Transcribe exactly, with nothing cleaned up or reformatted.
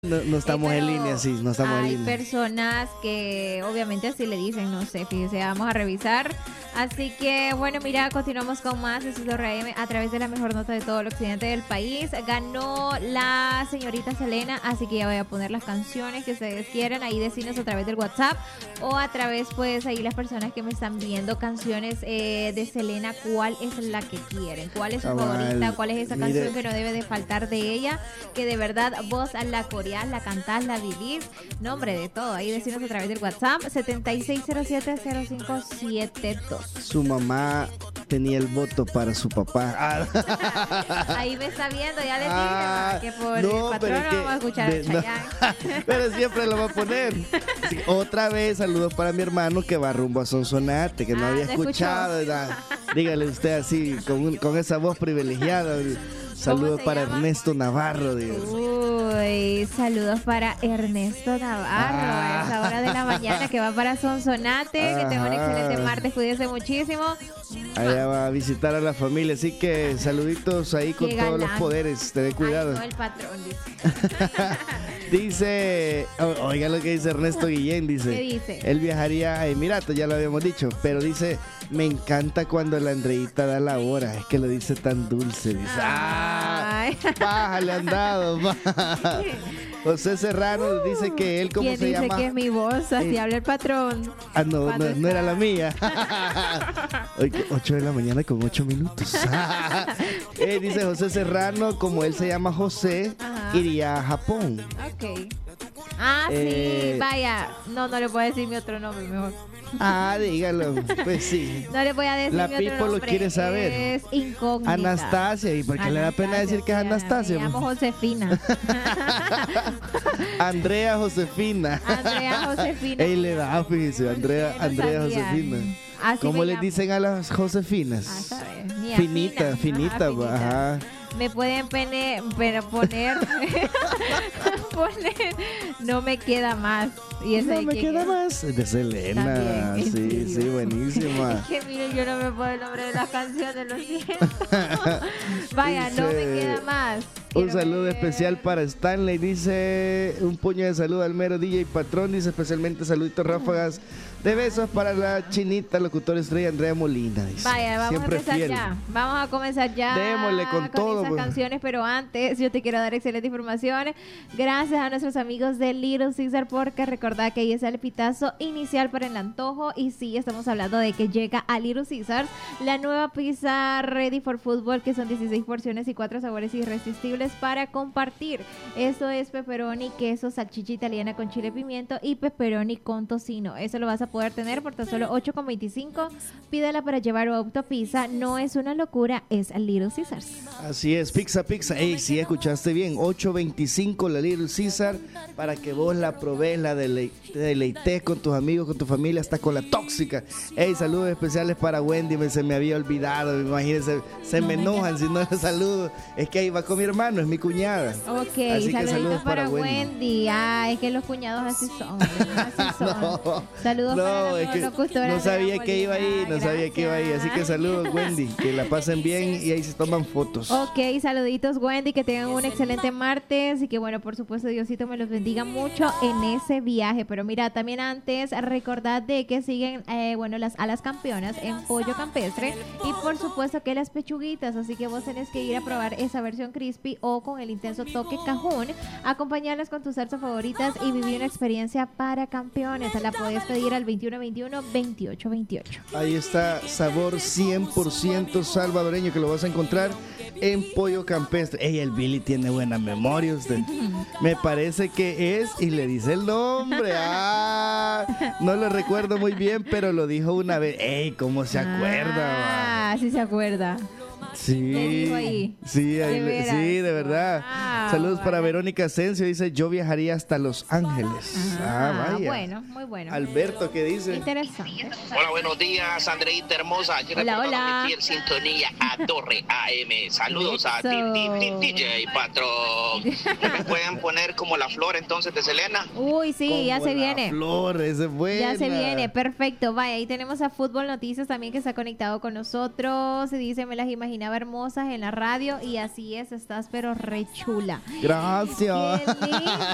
No, no estamos Eh, en pero línea, sí, no estamos en hay línea. personas que obviamente así le dicen, no sé, fíjese, vamos a revisar. Así que bueno, mira, continuamos con más de Sudor R M a través de la mejor nota de todo el occidente del país. Ganó la señorita Selena, así que ya voy a poner las canciones que ustedes quieran ahí, decirnos a través del WhatsApp o a través, pues, ahí las personas que me están viendo canciones eh, de Selena, cuál es la que quieren, cuál es su Cabal. favorita, cuál es esa Mire. canción que no debe de faltar de ella, que de verdad vos la coreás, la cantás, la vivís, nombre de todo, ahí decirnos a través del WhatsApp setenta y seis cero siete cero cinco siete dos. Su mamá tenía el voto para su papá. Ah, Ahí me está viendo, ya le dije Ah, que por no, el pero patrón es no que vamos a escuchar de- a no. Chayanne. Pero siempre lo va a poner. Así que otra vez, saludos para mi hermano que va rumbo a Sonsonate, que no Ah, había no escuchó. escuchado. ¿Verdad? Dígale usted así, con, un- con esa voz privilegiada. Saludos se para llama? Ernesto Navarro. Digo. Uy, saludos para Ernesto Navarro Ah. a esa hora de la mañana que va para Sonsonate, que tenga un Ajá. excelente martes, cuídense muchísimo. Allá va a visitar a la familia, así que saluditos ahí con Qué todos los galán. poderes. Ten cuidado. Ay, no, el patrón dice. Dice, o- oiga lo que dice Ernesto Guillén, dice. ¿Qué dice? Él viajaría a Emiratos, ya lo habíamos dicho, pero dice, me encanta cuando la Andreita da la hora, es que lo dice tan dulce, dice. ¡Ah! Ay. ¡Paja le han dado! pa. José Serrano dice que él, ¿cómo ¿Quién se dice llama? que es mi voz? Así Eh, habla el patrón. Ah, no, Cuando no, no era está- la mía. Hoy, ocho de la mañana con ocho minutos. Eh, dice José Serrano, como él se llama José, Ajá. iría a Japón. Ok. Ah, Eh, sí, vaya. No, no le puedo decir mi otro nombre mejor. Ah, dígalo. Pues sí. No le voy a decir La mi otro Pipo lo nombre. quiere saber. Es incógnita. Anastasia, ¿y por qué le da pena decir que es sí, Anastasia? Me llamo Josefina. Andrea Josefina. Andrea Josefina. Ey, le da, fíjese, Andrea, No Andrea sabía. Josefina. Así ¿Cómo me le llamo. dicen a las Josefinas? Ah, sabes, mía, Finita, fina. finita, Ajá, va, ajá. Me pueden pene, pero poner, poner, no me queda más. Y esa No de me quién queda es. más. De Selena. También, ¿en Sí, serio? sí, buenísima. Es que miren, yo no me puedo el nombre de las canciones, lo siento. Vaya, no me Dice, queda más. Un Quiero saludo ver. especial para Stanley, dice un puño de salud al mero D J Patrón, dice especialmente saluditos ráfagas de besos para la chinita locutora estrella Andrea Molina. Dice. Vaya, vamos Siempre a empezar fiel. ya. Vamos a comenzar ya Démosle con todo, esas pues. canciones, pero antes yo te quiero dar excelente información. Gracias a nuestros amigos de Little Caesar, porque recordad que ahí es el pitazo inicial para el antojo. Y sí, estamos hablando de que llega a Little Caesars la nueva pizza Ready for Football, que son dieciséis porciones y cuatro sabores irresistibles para compartir. Eso es pepperoni, queso, salchicha italiana con chile pimiento y pepperoni con tocino. Eso lo vas a poder tener por tan solo ocho con veinticinco. Pídela para llevar o autopizza. No es una locura, es Little Caesars. Así es, pizza, pizza. Ey, sí, escuchaste bien. ocho veinticinco la Little Caesar para que vos la probés, la delei- te deleites con tus amigos, con tu familia, hasta con la tóxica. Ey, saludos especiales para Wendy, me, se me había olvidado. Imagínense, se me enojan si no les saludo. Es que ahí va con mi hermano, es mi cuñada. Ok, Así que saluditos saludos para, para Wendy. Wendy. Ah, es que los cuñados así son. Así son. No, Saludos para no, la es que locutora no sabía Andrea que iba ahí, Molina. no sabía que iba ahí. Así que Gracias. saludos, Wendy, que la pasen bien y ahí se toman fotos. Ok, saluditos Wendy, que tengan un excelente martes y que bueno, por supuesto Diosito me los bendiga mucho en ese viaje. Pero mira, también antes recordad de que siguen, eh, bueno, las alas campeonas en Pollo Campestre y por supuesto que las pechuguitas, así que vos tenés que ir a probar esa versión crispy o con el intenso toque cajún, acompañarlas con tus salsas favoritas y vivir una experiencia para campeones. La podés pedir al veintiuno veintiuno veintiocho veintiocho. Ahí está sabor cien por ciento salvadoreño que lo vas a encontrar en Pollo Campestre. Ey, el Billy tiene buena memoria usted. Me parece que es y le dice el nombre. Ah, no lo recuerdo muy bien, pero lo dijo una vez. Ey, ¿cómo se acuerda? Ah, sí se acuerda. Sí, Le dijo ahí. sí, ahí De le- veras. sí, de verdad. Wow, Saludos para vaya. Verónica Asensio, dice yo viajaría hasta Los Ángeles. Ah, Ah, vaya. bueno, muy bueno. Alberto, ¿qué dice? Interesante. Hola, buenos días, Andreita hermosa. Aquí Hola, reportando hola. mi fiel sintonía a Torre A M. Saludos a Eso. D J Patrón. ¿Me pueden poner como la flor entonces de Selena? Uy, sí, ya Como se la viene. Flor, esa es buena. Ya se viene, perfecto. Vaya, ahí tenemos a Fútbol Noticias también que se ha conectado con nosotros. Se dice, me las imaginaba hermosas en la radio y así es, estás pero re chula. Gracias. Qué lindo.